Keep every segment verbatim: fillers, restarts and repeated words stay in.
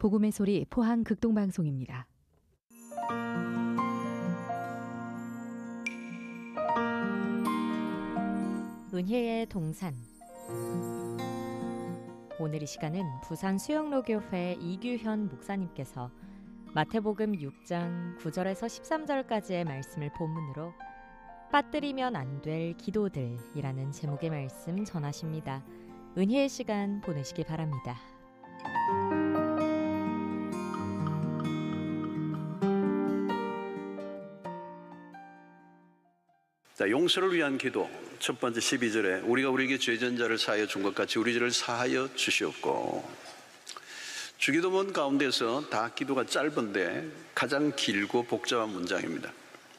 복음의 소리 포항 극동방송입니다. 은혜의 동산. 오늘 이 시간은 부산 수영로교회 이규현 목사님께서 마태복음 육 장 구 절에서 십삼 절까지의 말씀을 본문으로 빠뜨리면 안 될 기도들이라는 제목의 말씀 전하십니다. 은혜의 시간 보내시기 바랍니다. 자, 용서를 위한 기도 첫 번째 십이 절에 우리가 우리에게 죄전자를 사하여 준 것 같이 우리 죄를 사하여 주시옵고. 주기도문 가운데서 다 기도가 짧은데 가장 길고 복잡한 문장입니다.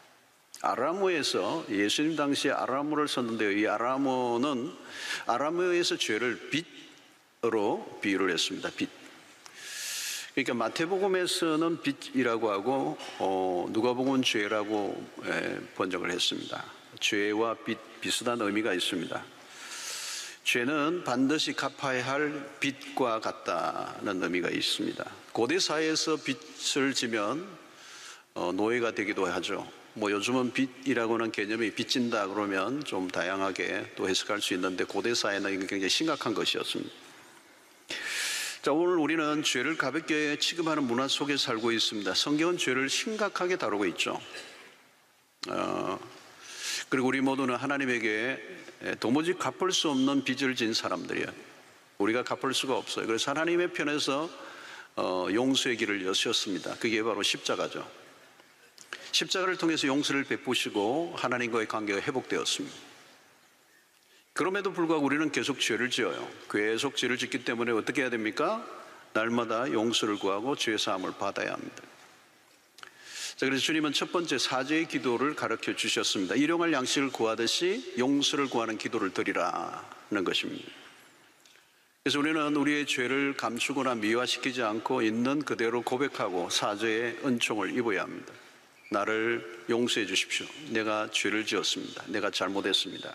아람어에서 예수님 당시에 아람어를 썼는데요, 이 아람어는 아람어에서 죄를 빚으로 비유를 했습니다. 빚. 그러니까 마태복음에서는 빚이라고 하고 어, 누가복음은 죄라고 에, 번역을 했습니다. 죄와 빚 비슷한 의미가 있습니다. 죄는 반드시 갚아야 할 빚과 같다는 의미가 있습니다. 고대 사회에서 빚을 지면 어, 노예가 되기도 하죠. 뭐 요즘은 빚이라고 하는 개념이 빚진다 그러면 좀 다양하게 또 해석할 수 있는데 고대 사회는 이게 굉장히 심각한 것이었습니다. 자, 오늘 우리는 죄를 가볍게 취급하는 문화 속에 살고 있습니다. 성경은 죄를 심각하게 다루고 있죠. 어, 그리고 우리 모두는 하나님에게 도무지 갚을 수 없는 빚을 진 사람들이에요. 우리가 갚을 수가 없어요. 그래서 하나님의 편에서 어, 용서의 길을 여셨습니다. 그게 바로 십자가죠. 십자가를 통해서 용서를 베푸시고 하나님과의 관계가 회복되었습니다. 그럼에도 불구하고 우리는 계속 죄를 지어요. 계속 죄를 짓기 때문에 어떻게 해야 됩니까? 날마다 용서를 구하고 죄 사함을 받아야 합니다. 자, 그래서 주님은 첫 번째 사죄의 기도를 가르쳐 주셨습니다. 일용할 양식을 구하듯이 용서를 구하는 기도를 드리라는 것입니다. 그래서 우리는 우리의 죄를 감추거나 미화시키지 않고 있는 그대로 고백하고 사죄의 은총을 입어야 합니다. 나를 용서해 주십시오. 내가 죄를 지었습니다. 내가 잘못했습니다.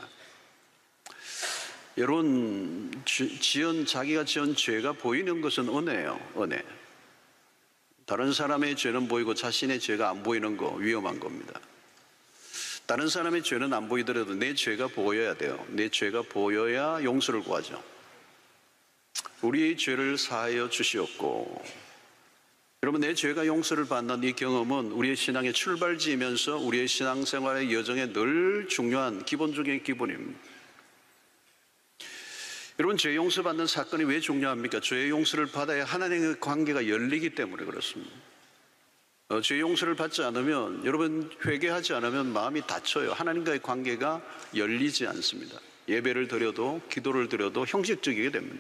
여러분, 지은, 자기가 지은 죄가 보이는 것은 은혜예요. 은혜. 다른 사람의 죄는 보이고 자신의 죄가 안 보이는 거 위험한 겁니다. 다른 사람의 죄는 안 보이더라도 내 죄가 보여야 돼요. 내 죄가 보여야 용서를 구하죠. 우리의 죄를 사하여 주시옵고. 여러분, 내 죄가 용서를 받는 이 경험은 우리의 신앙의 출발지이면서 우리의 신앙생활의 여정에 늘 중요한 기본적인 기본입니다. 여러분, 죄 용서받는 사건이 왜 중요합니까? 죄 용서를 받아야 하나님의 관계가 열리기 때문에 그렇습니다. 어, 죄 용서를 받지 않으면, 여러분 회개하지 않으면 마음이 닫혀요. 하나님과의 관계가 열리지 않습니다. 예배를 드려도 기도를 드려도 형식적이게 됩니다.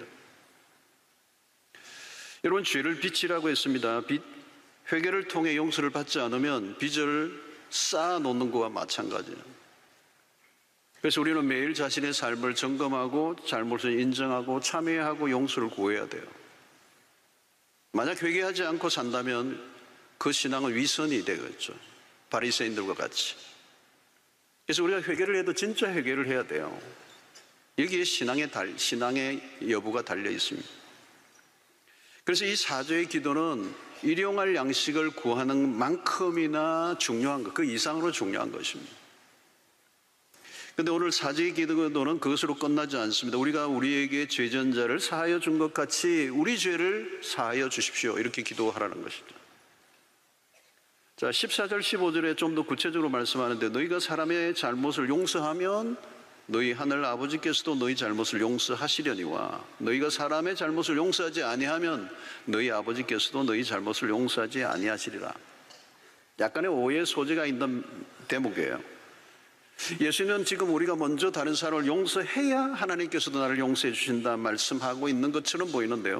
여러분, 죄를 빚이라고 했습니다. 빚, 회개를 통해 용서를 받지 않으면 빚을 쌓아놓는 것과 마찬가지예요. 그래서 우리는 매일 자신의 삶을 점검하고 잘못을 인정하고 참회하고 용서를 구해야 돼요. 만약 회개하지 않고 산다면 그 신앙은 위선이 되겠죠. 바리새인들과 같이. 그래서 우리가 회개를 해도 진짜 회개를 해야 돼요. 여기에 신앙의, 달, 신앙의 여부가 달려 있습니다. 그래서 이 사죄의 기도는 일용할 양식을 구하는 만큼이나 중요한 것, 그 이상으로 중요한 것입니다. 그런데 오늘 사죄의 기도는 그것으로 끝나지 않습니다. 우리가 우리에게 죄전자를 사하여 준 것 같이 우리 죄를 사하여 주십시오. 이렇게 기도하라는 것이죠. 자, 십사 절 십오 절에 좀 더 구체적으로 말씀하는데 너희가 사람의 잘못을 용서하면 너희 하늘 아버지께서도 너희 잘못을 용서하시려니와 너희가 사람의 잘못을 용서하지 아니하면 너희 아버지께서도 너희 잘못을 용서하지 아니하시리라. 약간의 오해의 소지가 있는 대목이에요. 예수님은 지금 우리가 먼저 다른 사람을 용서해야 하나님께서도 나를 용서해 주신다 말씀하고 있는 것처럼 보이는데요,